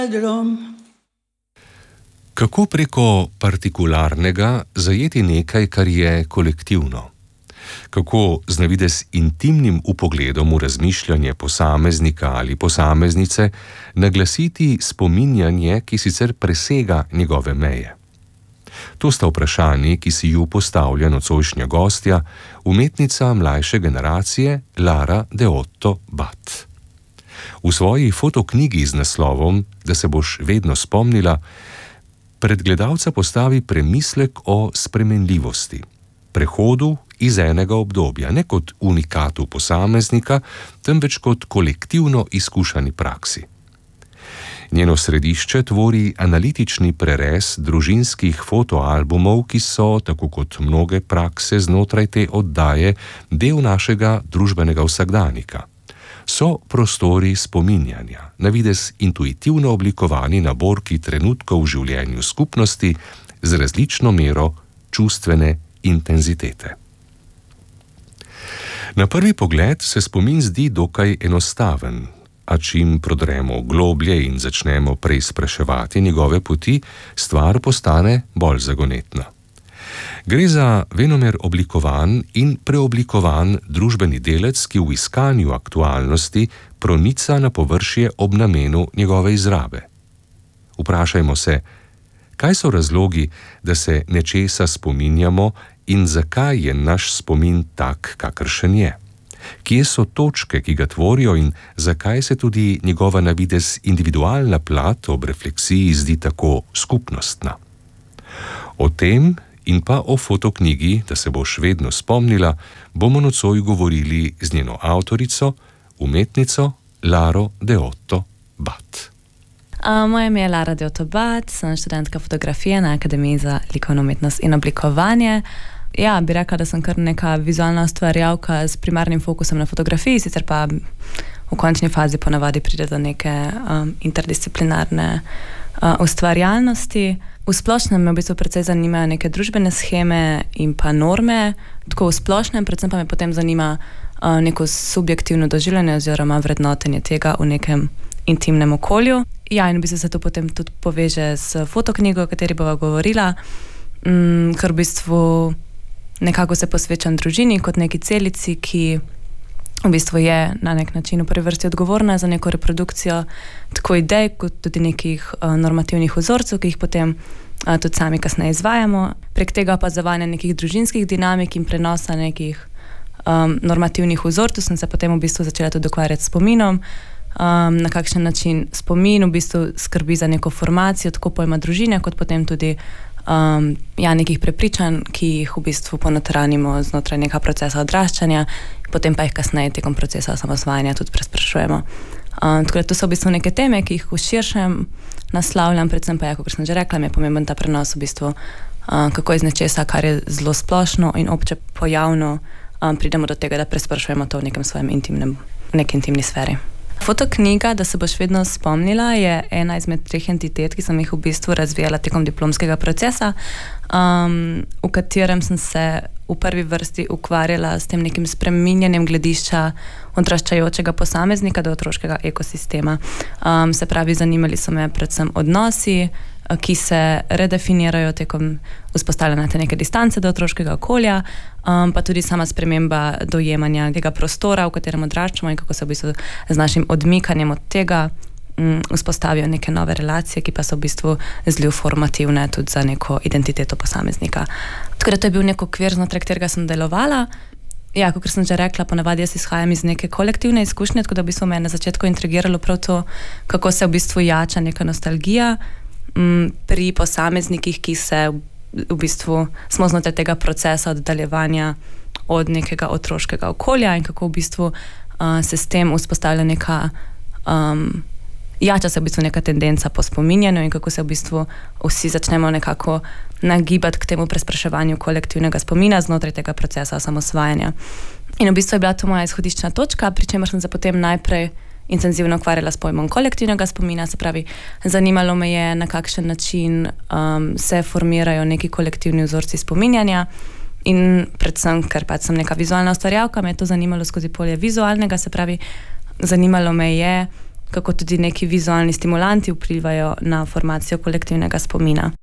Kako preko partikularnega zajeti nekaj, kar je kolektivno? Kako z navidez intimnim vpogledom v razmišljanje posameznika ali posameznice naglasiti spominjanje, ki sicer presega njegove meje? To sta vprašanji, ki si ju postavlja nocojšnja gostja, umetnica mlajše generacije Lara Deotto Bat. V svoji fotoknjigi z naslovom Da se boš vedno spomnila, pred gledalca postavi premislek o spremenljivosti, prehodu iz enega obdobja, ne kot unikatu posameznika, temveč kot kolektivno izkušani praksi. Njeno središče tvori analitični prerez družinskih fotoalbumov, ki so, tako kot mnoge prakse znotraj te oddaje, del našega družbenega vsakdanika. So prostori spominjanja, navidez intuitivno oblikovani naborki trenutkov v življenju skupnosti z različno mero čustvene intenzitete. Na prvi pogled se spomin zdi dokaj enostaven, a čim prodremo globlje in začnemo preizpraševati njegove poti, stvar postane bolj zagonetna. Gre za venomer oblikovan in preoblikovan družbeni delec, ki v iskanju aktualnosti pronica na površje ob namenu njegove izrabe. Vprašajmo se, kaj so razlogi, da se nečesa spominjamo in zakaj je naš spomin tak, kakršen je? Kje so točke, ki ga tvorijo in zakaj se tudi njegova navidez individualna plat ob refleksiji zdi tako skupnostna? O tem in pa o fotoknjigi, da se boš vedno spomnila, bomo nocoj govorili z njeno avtorico, umetnico Laro Deotto Bat. Moje ime je Lara Deotto Bat, sem študentka fotografije na Akademiji za likovno umetnost in oblikovanje. Ja, bi rekla, da sem kar neka vizualna ustvarjalka s primarnim fokusom na fotografiji, sicer pa v končni fazi ponavadi pride do neke interdisciplinarne ustvarjalnosti. V splošnem me v bistvu precej zanimajo neke družbene sheme in pa norme, tako v splošnem, predvsem pa me potem zanima neko subjektivno doživljanje oziroma vrednotenje tega v nekem intimnem okolju. Ja, in v bistvu se to potem tudi poveže s fotoknjigo, o kateri bova govorila, ker v bistvu nekako se posvečam družini kot neki celici, ki v bistvu je na nek način v prvi vrsti odgovorna za neko reprodukcijo tako idej, kot tudi nekih normativnih vzorcev, ki jih potem tudi sami kasneje izvajamo. Prek tega pa zavajanja nekih družinskih dinamik in prenosa nekih normativnih vzorcev sem se potem v bistvu začela tudi ukvarjati s spominom, na kakšen način spomin v bistvu skrbi za neko formacijo tako pojma družine, kot potem tudi nekih prepričanj, ki jih v bistvu ponotranimo znotraj nekega procesa odraščanja, potem pa jih kasneje tekom procesa osamosvajanja tudi presprašujemo. Tako da to so v bistvu neke teme, ki jih v širšem naslavljam, predvsem pa, kot sem že rekla, mi je pomemben ta prenos v bistvu, kako iz nečesa, kar je zelo splošno in obče pojavno, pridemo do tega, da presprašujemo to v nekem svojem neki intimni sferi. Fotoknjiga, da se boš vedno spomnila, je ena izmed 3 entitet, ki sem jih v bistvu razvijala tekom diplomskega procesa, v katerem sem se v prvi vrsti ukvarjala s tem nekim spreminjanjem gledišča odraščajočega posameznika do otroškega ekosistema. Se pravi, zanimali so me predvsem odnosi, ki se redefinirajo tekom vzpostavljanja te neke distance do otroškega okolja, pa tudi sama sprememba dojemanja tega prostora, v katerem odraščamo in kako se v bistvu z našim odmikanjem od tega vzpostavijo neke nove relacije, ki pa so v bistvu zelo formativne tudi za neko identiteto posameznika. Tako da to je bil nek okvir, znotraj katerega sem delovala. Ja, kot sem že rekla, ponavadi jaz izhajam iz neke kolektivne izkušnje, tako da v bistvu me je na začetku intrigiralo prav to, kako se v bistvu jača neka nostalgija pri posameznikih, ki se v bistvu smo znotraj tega procesa oddaljevanja od nekega otroškega okolja in kako v bistvu se s tem vzpostavlja neka jača se v bistvu neka tendenca po spominjanju in kako se v bistvu vsi začnemo nekako nagibati k temu prespraševanju kolektivnega spomina znotraj tega procesa osamosvajanja. In v bistvu je bila to moja izhodiščna točka, pri čemer sem se potem najprej intenzivno ukvarjala s pojmom kolektivnega spomina, se pravi, zanimalo me je, na kakšen način se formirajo neki kolektivni vzorci spominjanja in predvsem, ker pač sem neka vizualna ustvarjalka, me je to zanimalo skozi polje vizualnega, se pravi, zanimalo me je, kako tudi neki vizualni stimulanti vplivajo na formacijo kolektivnega spomina.